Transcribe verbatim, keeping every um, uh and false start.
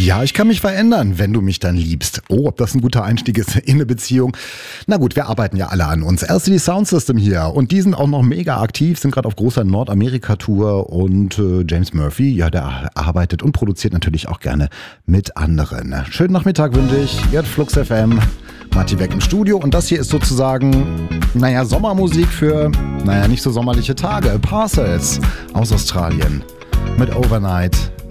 Ja, ich kann mich verändern, wenn du mich dann liebst. Oh, ob das ein guter Einstieg ist in eine Beziehung. Na gut, wir arbeiten ja alle an uns. L C D Sound System hier und die sind auch noch mega aktiv, sind gerade auf großer Nordamerika-Tour und äh, James Murphy, ja, der arbeitet und produziert natürlich auch gerne mit anderen. Schönen Nachmittag wünsche ich. Ihr hört Flux F M. Martin Beck im Studio und das hier ist sozusagen, naja, Sommermusik für, naja, nicht so sommerliche Tage. Parcels aus Australien mit Overnight.